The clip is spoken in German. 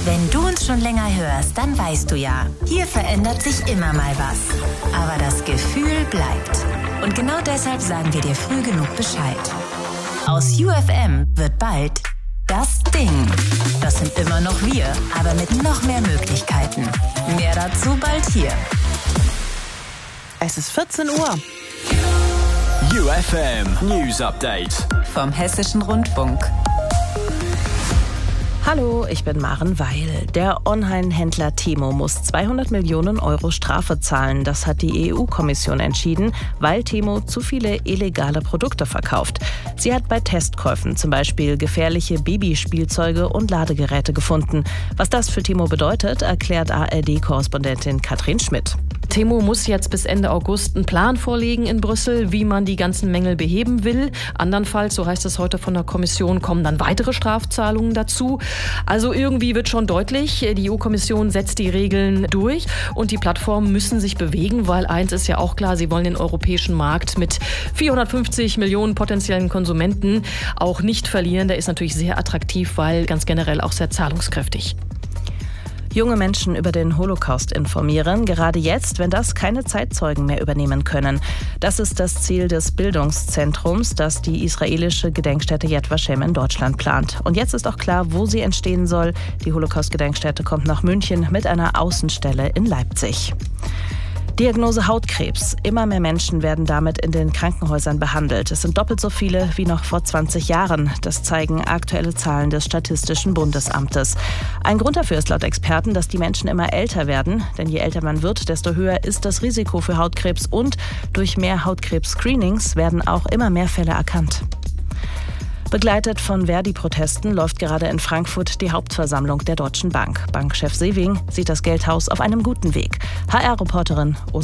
Wenn du uns schon länger hörst, dann weißt du ja, hier verändert sich immer mal was. Aber das Gefühl bleibt. Und genau deshalb sagen wir dir früh genug Bescheid. Aus UFM wird bald das Ding. Das sind immer noch wir, aber mit noch mehr Möglichkeiten. Mehr dazu bald hier. Es ist 14 Uhr. UFM News Update Vom Hessischen Rundfunk. Hallo, ich bin Maren Weil. Der Online-Händler Temu muss 200 Millionen Euro Strafe zahlen. Das hat die EU-Kommission entschieden, weil Temu zu viele illegale Produkte verkauft. Sie hat bei Testkäufen zum Beispiel gefährliche Babyspielzeuge und Ladegeräte gefunden. Was das für Temu bedeutet, erklärt ARD-Korrespondentin Katrin Schmidt. Temu muss jetzt bis Ende August einen Plan vorlegen in Brüssel, wie man die ganzen Mängel beheben will. Andernfalls, so heißt es heute von der Kommission, kommen dann weitere Strafzahlungen dazu. Also irgendwie wird schon deutlich, die EU-Kommission setzt die Regeln durch und die Plattformen müssen sich bewegen, weil eins ist ja auch klar, sie wollen den europäischen Markt mit 450 Millionen potenziellen Konsumenten auch nicht verlieren. Der ist natürlich sehr attraktiv, weil ganz generell auch sehr zahlungskräftig. Junge Menschen über den Holocaust informieren, gerade jetzt, wenn das keine Zeitzeugen mehr übernehmen können. Das ist das Ziel des Bildungszentrums, das die israelische Gedenkstätte Yad Vashem in Deutschland plant. Und jetzt ist auch klar, wo sie entstehen soll. Die Holocaust-Gedenkstätte kommt nach München mit einer Außenstelle in Leipzig. Diagnose Hautkrebs. Immer mehr Menschen werden damit in den Krankenhäusern behandelt. Es sind doppelt so viele wie noch vor 20 Jahren. Das zeigen aktuelle Zahlen des Statistischen Bundesamtes. Ein Grund dafür ist laut Experten, dass die Menschen immer älter werden. Denn je älter man wird, desto höher ist das Risiko für Hautkrebs. Und durch mehr Hautkrebs-Screenings werden auch immer mehr Fälle erkannt. Begleitet von Verdi-Protesten läuft gerade in Frankfurt die Hauptversammlung der Deutschen Bank. Bankchef Sewing sieht das Geldhaus auf einem guten Weg. HR-Reporterin